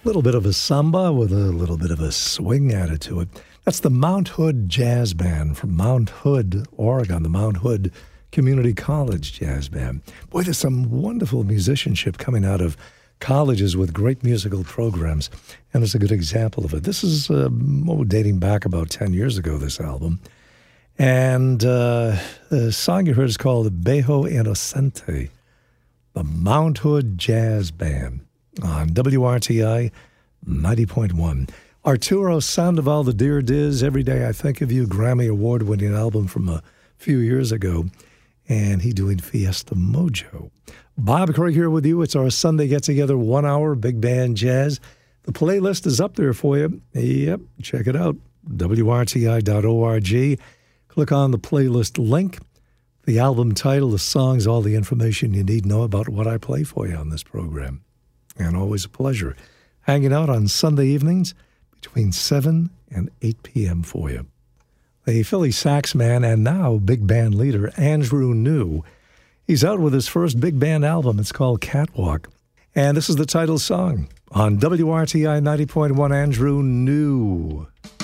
little bit of a samba with a little bit of a swing added to it. That's the Mount Hood Jazz Band from Mount Hood, Oregon, the Mount Hood Community College Jazz Band. Boy, there's some wonderful musicianship coming out of colleges with great musical programs, and it's a good example of it. This is dating back about 10 years ago, this album. And the song you heard is called Bejo Inocente, the Mount Hood Jazz Band on WRTI 90.1. Arturo Sandoval, the Dear Diz, Every Day I Think of You, Grammy Award-winning album from a few years ago, and he doing Fiesta Mojo. Bob Craig here with you. It's our Sunday get-together, 1 hour big band jazz. The playlist is up there for you. Yep, check it out, WRTI.org. Click on the playlist link, the album title, the songs, all the information you need to know about what I play for you on this program. And always a pleasure hanging out on Sunday evenings between 7 and 8 p.m. for you. The Philly sax man and now big band leader, Andrew New. He's out with his first big band album. It's called Catwalk. And this is the title song on WRTI 90.1, Andrew New.